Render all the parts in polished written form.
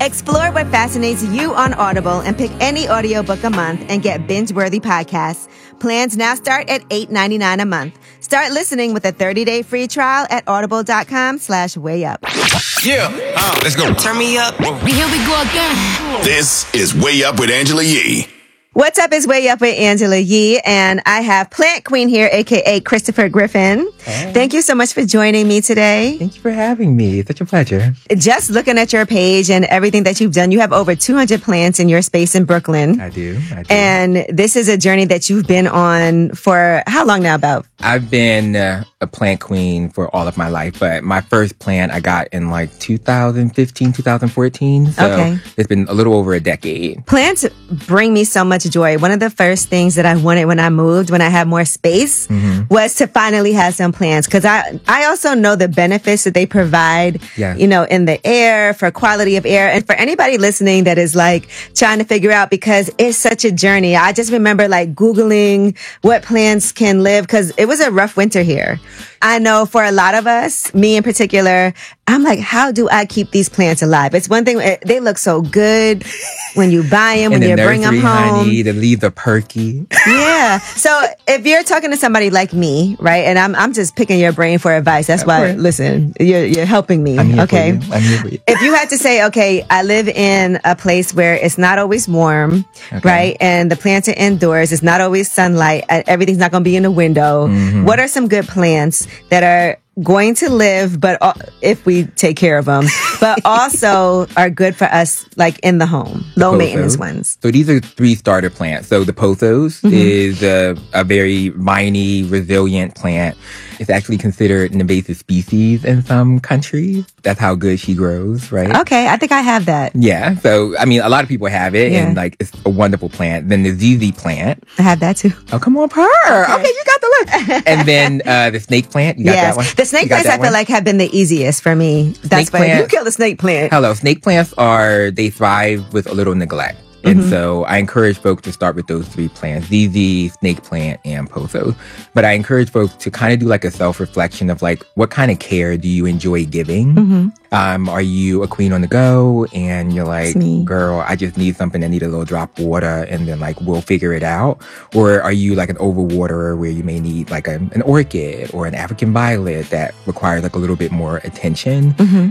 Explore what fascinates you on Audible and pick any audiobook a month and get binge-worthy podcasts. Plans now start at $8.99 a month. Start listening with a 30-day free trial at audible.com/wayup. Yeah, let's go. Turn me up. Here we go again. This is Way Up with Angela Yee. What's up? Is Way Up with Angela Yee, and I have Plant Queen here, aka Christopher Griffin. Hey. Thank you so much for joining me today. Thank you for having me. It's such a pleasure. Just looking at your page and everything that you've done, you have over 200 plants in your space in Brooklyn. I do. And this is a journey that you've been on for how long now? About? I've been a plant queen for all of my life, but my first plant I got in like 2015, 2014. So Okay. It's been a little over a decade. Plants bring me so much joy. One of the first things that I wanted when I moved, when I had more space, was to finally have some plants. Because I also know the benefits that they provide, you know, in the air, for quality of air. And for anybody listening that is like trying to figure out, because it's such a journey. I just remember like Googling what plants can live, because it was a rough winter here. I know for a lot of us, me in particular, I'm like, how do I keep these plants alive? It's one thing, they look so good when you buy them, when you bring them home. Honey, the leaves are perky. Yeah. So if you're talking to somebody like me, right, and I'm just picking your brain for advice. That's why, listen, you're helping me. I'm here okay. For you. I'm here for you. If you had to say, okay, I live in a place where it's not always warm, right, and the plants are indoors, it's not always sunlight, everything's not going to be in the window. What are some good plants that are going to live, but if we take care of them, but also are good for us, like in the home, low maintenance ones? So these are 3 starter plants. So the pothos is a very viney, resilient plant. It's actually considered an invasive species in some countries. That's how good she grows, right? Okay, I think I have that. Yeah. So, I mean, a lot of people have it, and like, it's a wonderful plant. Then the ZZ plant. I have that too. Oh, come on, purr. Okay, you got the list. And then the snake plant. You got that one? The snake plants I feel like have been the easiest for me. That's why you kill the snake plant. Hello. Snake plants they thrive with a little neglect. And so I encourage folks to start with those 3 plants, ZZ, snake plant, and pothos. But I encourage folks to kind of do like a self-reflection of like, what kind of care do you enjoy giving? Are you a queen on the go and you're like, girl, I just need something that need a little drop of water and then like we'll figure it out? Or are you like an overwaterer where you may need like an orchid or an African violet that requires like a little bit more attention?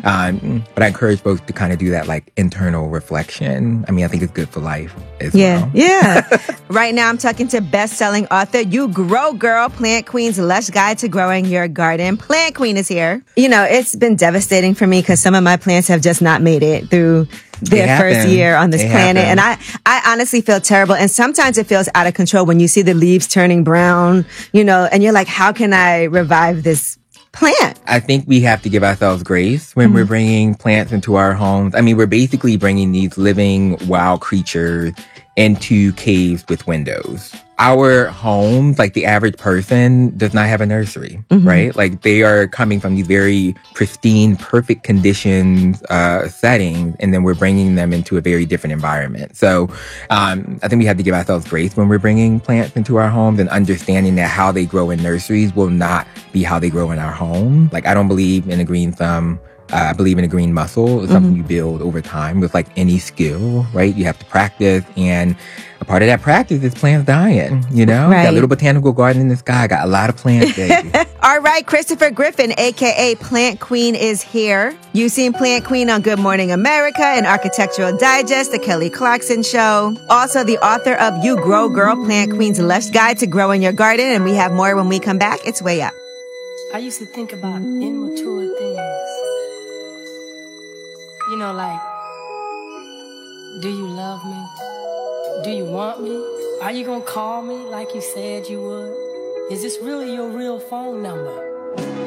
But I encourage folks to kind of do that like internal reflection. I mean, I think it's good for life as well. Yeah. Right now I'm talking to best-selling author, You Grow Girl, Plant Queen's Lush Guide to Growing Your Garden. Plant Queen is here. You know, it's been devastating for me because some of my plants have just not made it through their first year on this planet. And I honestly feel terrible. And sometimes it feels out of control when you see the leaves turning brown, you know, and you're like, how can I revive this plant? I think we have to give ourselves grace when we're bringing plants into our homes. I mean, we're basically bringing these living wild creatures into caves with windows. Our homes, like the average person, does not have a nursery, right? Like they are coming from these very pristine, perfect conditions, settings, and then we're bringing them into a very different environment. So I think we have to give ourselves grace when we're bringing plants into our homes and understanding that how they grow in nurseries will not be how they grow in our home. Like I don't believe in a green thumb. I believe in a green muscle. It's something you build over time with like any skill, right? You have to practice, and a part of that practice is plants dying, you know? Got a little botanical garden in the sky. Got a lot of plants, baby. All right, Christopher Griffin, aka Plant Queen, is here. You've seen Plant Queen on Good Morning America and Architectural Digest, The Kelly Clarkson Show. Also the author of You Grow Girl, Plant Queen's Lush Guide to Growing Your Garden. And we have more when we come back. It's Way Up. I used to think about immature things. You know, like, do you love me? Do you want me? Are you gonna call me like you said you would? Is this really your real phone number?